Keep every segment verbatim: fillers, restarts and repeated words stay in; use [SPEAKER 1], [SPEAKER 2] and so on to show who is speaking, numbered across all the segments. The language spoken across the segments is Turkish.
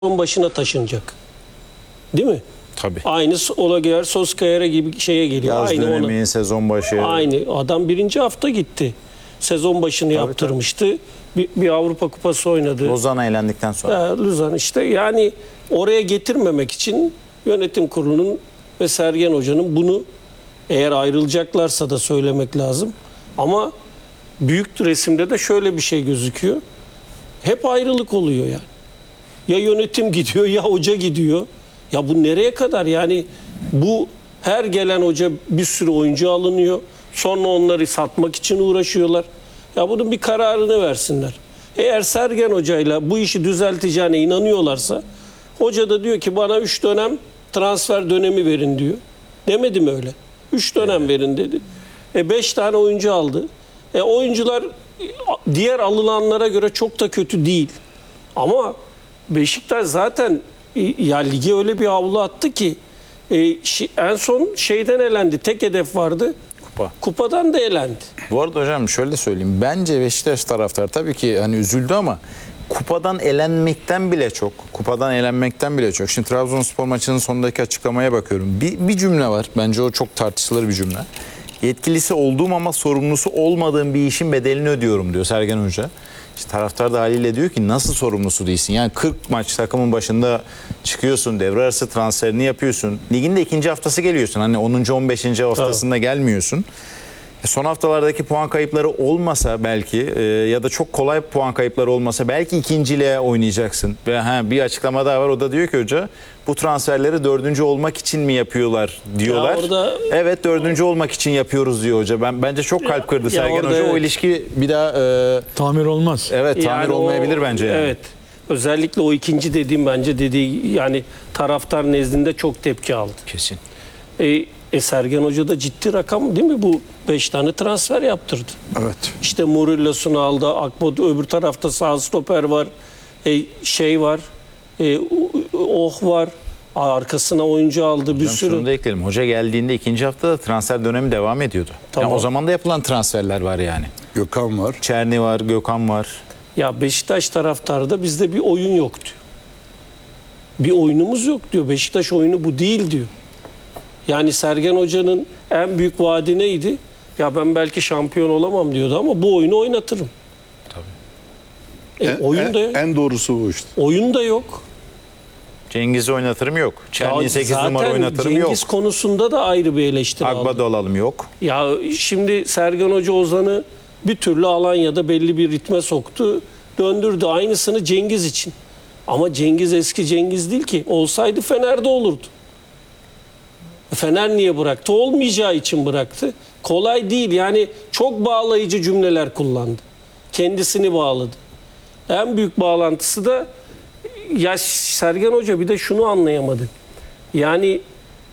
[SPEAKER 1] başına taşınacak. Değil mi?
[SPEAKER 2] Tabii.
[SPEAKER 1] Aynı Olagier, Soskayer'e gibi şeye geliyor.
[SPEAKER 2] Yaz
[SPEAKER 1] aynı
[SPEAKER 2] dönemi,
[SPEAKER 1] ona.
[SPEAKER 2] sezon başı.
[SPEAKER 1] Aynı. Adam birinci hafta gitti. Sezon başını tabii, yaptırmıştı. Tabii. Bir, bir Avrupa Kupası oynadı.
[SPEAKER 2] Lozan'a elendikten sonra.
[SPEAKER 1] Ya, Lozan işte. Yani oraya getirmemek için yönetim kurulunun ve Sergen Hoca'nın bunu eğer ayrılacaklarsa da söylemek lazım. Ama büyük resimde de şöyle bir şey gözüküyor. Hep ayrılık oluyor yani. Ya yönetim gidiyor ya hoca gidiyor. Ya bu nereye kadar? Yani bu her gelen hoca bir sürü oyuncu alınıyor. Sonra onları satmak için uğraşıyorlar. Ya bunun bir kararını versinler. Eğer Sergen Hoca'yla bu işi düzelteceğine inanıyorlarsa hoca da diyor ki bana üç dönem transfer dönemi verin diyor. Demedi mi öyle? üç dönem verin dedi. E beş tane oyuncu aldı. E oyuncular diğer alınanlara göre çok da kötü değil. Ama Beşiktaş zaten ya lige öyle bir avlu attı ki e, en son şeyden elendi. Tek hedef vardı.
[SPEAKER 2] Kupa.
[SPEAKER 1] Kupadan da elendi.
[SPEAKER 2] Bu arada hocam şöyle söyleyeyim. Bence Beşiktaş taraftar tabii ki hani üzüldü ama kupadan elenmekten bile çok. Kupadan elenmekten bile çok. Şimdi Trabzonspor maçının sonundaki açıklamaya bakıyorum. Bir, bir cümle var. Bence o çok tartışılır bir cümle. Yetkilisi olduğum ama sorumlusu olmadığım bir işin bedelini ödüyorum diyor Sergen Hoca. İşte taraftar da haliyle diyor ki nasıl sorumlusu değilsin? Yani kırk maç takımın başında çıkıyorsun, devre arası transferini yapıyorsun. Ligin de ikinci haftası geliyorsun. Hani onuncu on beşinci haftasında evet. gelmiyorsun. Son haftalardaki puan kayıpları olmasa belki e, ya da çok kolay puan kayıpları olmasa belki ikinciliğe oynayacaksın. Ve ha, bir açıklama daha var, o da diyor ki hoca bu transferleri dördüncü olmak için mi yapıyorlar diyorlar. Orada... Evet dördüncü olmak için yapıyoruz diyor hoca. Ben Bence çok kalp kırdı ya, Sergen Hoca. Evet. O ilişki bir daha... E,
[SPEAKER 3] tamir olmaz.
[SPEAKER 2] Evet tamir yani olmayabilir o, bence. Yani.
[SPEAKER 1] Evet. Özellikle o ikinci dediğim bence dediği yani taraftar nezdinde çok tepki aldı.
[SPEAKER 2] Kesin.
[SPEAKER 1] E, E Sergen Hoca da ciddi rakam değil mi? Bu beş tane transfer yaptırdı.
[SPEAKER 3] Evet.
[SPEAKER 1] İşte Murillos'unu aldı. Akbot öbür tarafta sağ stoper var. E, şey var. E, Oh var. Arkasına oyuncu aldı. Bir
[SPEAKER 2] Hocam
[SPEAKER 1] sürü.
[SPEAKER 2] Şunu da ekleyelim. Hoca geldiğinde ikinci haftada transfer dönemi devam ediyordu. Tamam. Yani o zaman da yapılan transferler var yani.
[SPEAKER 3] Gökhan var.
[SPEAKER 2] Çerni var, Gökhan var.
[SPEAKER 1] Ya Beşiktaş taraftarı da bizde bir oyun yok diyor. Bir oyunumuz yok diyor. Beşiktaş oyunu bu değil diyor. Yani Sergen Hoca'nın en büyük vaadi neydi? Ya ben belki şampiyon olamam diyordu ama bu oyunu oynatırım.
[SPEAKER 2] Tabii.
[SPEAKER 1] E,
[SPEAKER 3] en,
[SPEAKER 1] oyun da yok.
[SPEAKER 3] En doğrusu bu işte.
[SPEAKER 1] Oyun da yok.
[SPEAKER 2] Cengiz'i oynatırım yok. Çerni'yi sekiz numara oynatırım
[SPEAKER 1] Cengiz
[SPEAKER 2] yok.
[SPEAKER 1] Cengiz konusunda da ayrı bir eleştiri aldı.
[SPEAKER 2] Agba'da alalım yok.
[SPEAKER 1] Ya şimdi Sergen Hoca Ozan'ı bir türlü Alanya'da belli bir ritme soktu. Döndürdü. Aynısını Cengiz için. Ama Cengiz eski Cengiz değil ki. Olsaydı Fener'de olurdu. Fener niye bıraktı? Olmayacağı için bıraktı. Kolay değil. Yani çok bağlayıcı cümleler kullandı. Kendisini bağladı. En büyük bağlantısı da ya Sergen Hoca bir de şunu anlayamadı. Yani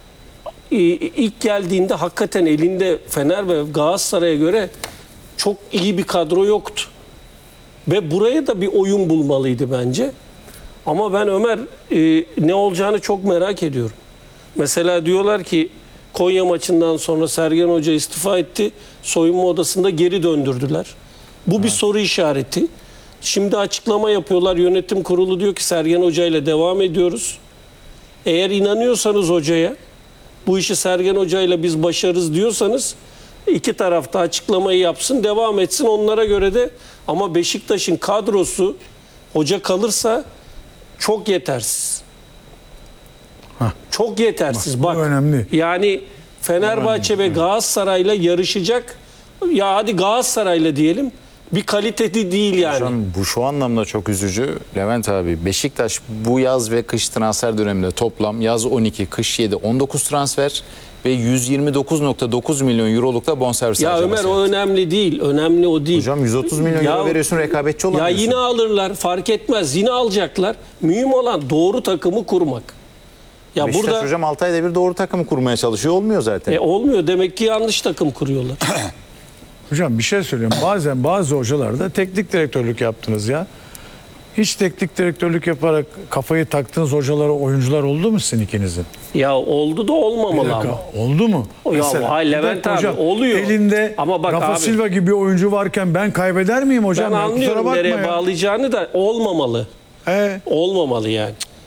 [SPEAKER 1] ilk geldiğinde hakikaten elinde Fener ve Galatasaray'a göre çok iyi bir kadro yoktu. Ve buraya da bir oyun bulmalıydı bence. Ama ben Ömer ne olacağını çok merak ediyorum. Mesela diyorlar ki Konya maçından sonra Sergen Hoca istifa etti. Soyunma odasında geri döndürdüler. Bu evet. bir soru işareti. Şimdi açıklama yapıyorlar. Yönetim kurulu diyor ki Sergen Hoca ile devam ediyoruz. Eğer inanıyorsanız hocaya, bu işi Sergen Hoca ile biz başarırız diyorsanız iki tarafta açıklamayı yapsın, devam etsin onlara göre de. Ama Beşiktaş'ın kadrosu hoca kalırsa çok yetersiz. Heh. Çok yetersiz. Bak,
[SPEAKER 3] Bak önemli.
[SPEAKER 1] Yani Fenerbahçe önemli. Ve Galatasaray'la yarışacak. Ya hadi Galatasaray'la diyelim. Bir kaliteli değil yani.
[SPEAKER 2] Hocam, bu şu anlamda çok üzücü. Levent abi, Beşiktaş bu yaz ve kış transfer döneminde toplam yaz on iki, kış yedi, on dokuz transfer ve yüz yirmi dokuz nokta dokuz milyon eurolukta bonservis
[SPEAKER 1] ya
[SPEAKER 2] harcaması.
[SPEAKER 1] Ya Ömer
[SPEAKER 2] yaptı.
[SPEAKER 1] O önemli değil. Önemli o değil.
[SPEAKER 2] Hocam yüz otuz milyon
[SPEAKER 1] ya,
[SPEAKER 2] euro veriyorsun, rekabetçi olamıyorsun.
[SPEAKER 1] Ya yine alırlar, fark etmez. Yine alacaklar. Mühim olan doğru takımı kurmak.
[SPEAKER 2] Ya Beşiktaş burada, hocam altı ayda bir doğru takımı kurmaya çalışıyor. Olmuyor zaten.
[SPEAKER 1] E olmuyor. Demek ki yanlış takım kuruyorlar.
[SPEAKER 3] Hocam bir şey söyleyeyim. Bazen bazı hocalarda teknik direktörlük yaptınız ya. Hiç teknik direktörlük yaparak kafayı taktığınız hocalara, oyuncular oldu mu sizin ikinizin?
[SPEAKER 1] Ya oldu da olmamalı ama.
[SPEAKER 3] Oldu mu?
[SPEAKER 1] Ya Mesela, hay Levent abi hocam, oluyor.
[SPEAKER 3] Elinde
[SPEAKER 1] ama bak
[SPEAKER 3] Rafa
[SPEAKER 1] abi,
[SPEAKER 3] Silva gibi bir oyuncu varken ben kaybeder miyim hocam?
[SPEAKER 1] Ben anlıyorum nereye
[SPEAKER 3] ya.
[SPEAKER 1] bağlayacağını da olmamalı.
[SPEAKER 3] He.
[SPEAKER 1] Olmamalı yani.